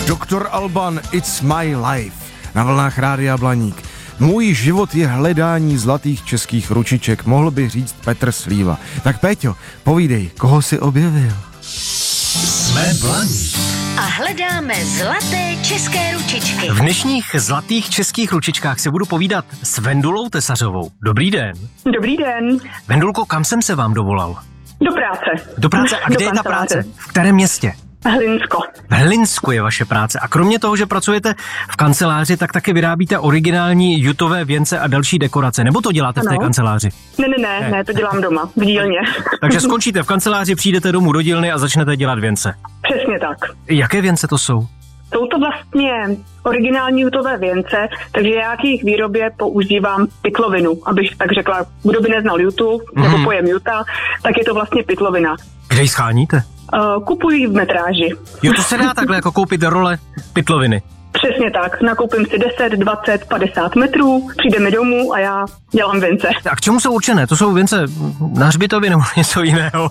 Doktor Alban, It's My Life. Na vlnách Rádia Blaník. Můj život je hledání zlatých českých ručiček, mohl by říct Petr Slíva. Tak Péťo, povídej, koho jsi objevil? Jsme Blaník. A hledáme zlaté české ručičky. V dnešních zlatých českých ručičkách se budu povídat s Vendulou Tesařovou. Dobrý den. Dobrý den. Vendulko, kam jsem se vám dovolal? Do práce. Do práce? A kde je ta práce? V kterém městě? Hlinsko. V Hlinsku je vaše práce. A kromě toho, že pracujete v kanceláři, tak taky vyrábíte originální jutové věnce a další dekorace. Nebo to děláte v té kanceláři? Ne, to dělám doma, v dílně. Takže skončíte v kanceláři, přijdete domů do dílny a začnete dělat věnce. Přesně tak. Jaké věnce to jsou? Jsou to vlastně originální jutové věnce, takže já k jejich výrobě používám pytlovinu, abych tak řekla, kdo by neznal jutu, nebo pojem juta, tak je to vlastně pytlovina. Kde ji scháníte? Kupuji v metráži. Jo, to se dá takhle jako koupit role pytloviny. Přesně tak. Nakoupím si 10, 20, 50 metrů, přijde mi domů a já dělám věnce. A k čemu jsou určené? To jsou věnce na hřbitově nebo něco jiného?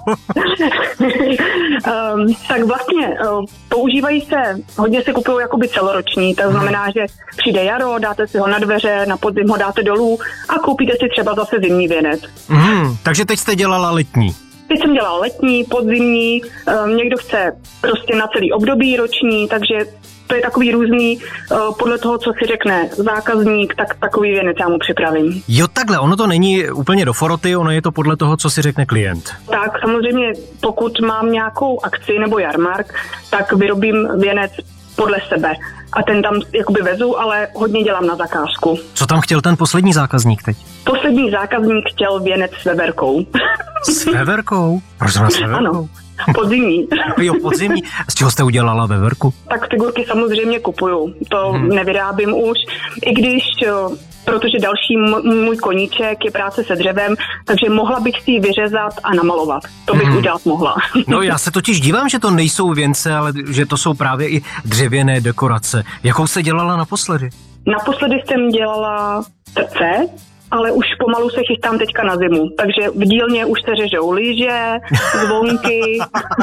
Tak vlastně používají se, hodně se kupují jakoby celoroční, to znamená, že přijde jaro, dáte si ho na dveře, na podzim ho dáte dolů a koupíte si třeba zase zimní věnec. Takže teď jste dělala letní. Teď jsem dělala letní, podzimní, někdo chce prostě na celý období roční, takže to je takový různý, podle toho, co si řekne zákazník, tak takový věnec já mu připravím. Jo, takhle, ono to není úplně do foroty, ono je to podle toho, co si řekne klient. Tak samozřejmě, pokud mám nějakou akci nebo jarmark, tak vyrobím věnec podle sebe. A ten tam jakoby vezu, ale hodně dělám na zakázku. Co tam chtěl ten poslední zákazník teď? Poslední zákazník chtěl věnec s veverkou. S veverkou? Proč s veverkou? Ano, podzimní. Jo, podzimní. Z čeho jste udělala veverku? Tak figurky samozřejmě kupuju. To nevyrábím už. I když, protože další můj koníček je práce se dřevem, takže mohla bych si ji vyřezat a namalovat. To bych udělat mohla. No já se totiž dívám, že to nejsou věnce, ale že to jsou právě i dřevěné dekorace. Jakou jste dělala naposledy? Naposledy jsem dělala srdce, ale už pomalu se chystám teďka na zimu, takže v dílně už se řežou lyže, zvonky.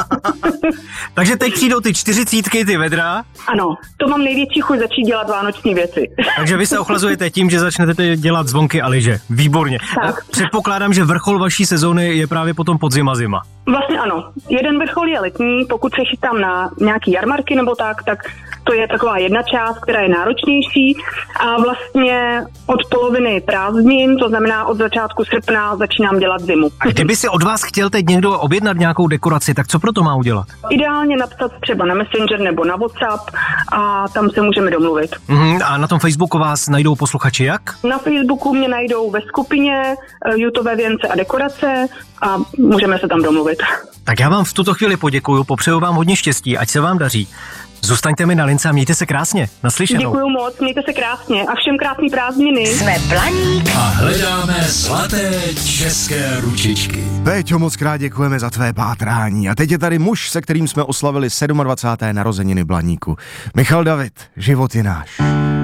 Takže teď přijdou ty 40, ty vedra? Ano, to mám největší chuť začít dělat vánoční věci. Takže vy se ochlazujete tím, že začnete dělat zvonky a lyže. Výborně. Tak. Předpokládám, že vrchol vaší sezóny je právě potom podzim a zima. Vlastně ano. Jeden vrchol je letní, pokud se chystám na nějaký jarmarky nebo tak to je taková jedna část, která je náročnější a vlastně od poloviny prázdnin, to znamená od začátku srpna, začínám dělat zimu. A kdyby si od vás chtěl teď někdo objednat nějakou dekoraci, tak co pro to má udělat? Ideálně napsat třeba na Messenger nebo na WhatsApp a tam se můžeme domluvit. A na tom Facebooku vás najdou posluchači jak? Na Facebooku mě najdou ve skupině jutové věnce a dekorace a můžeme se tam domluvit. Tak já vám v tuto chvíli poděkuju, popřeju vám hodně štěstí, ať se vám daří. Zůstaňte mi na lince a mějte se krásně. Naslyšenou. Děkuju moc, mějte se krásně a všem krásný prázdniny. Jsme Blaník. A hledáme zlaté české ručičky. Péťo, moc krát děkujeme za tvé pátrání. A teď je tady muž, se kterým jsme oslavili 27. narozeniny Blaníku. Michal David, život je náš.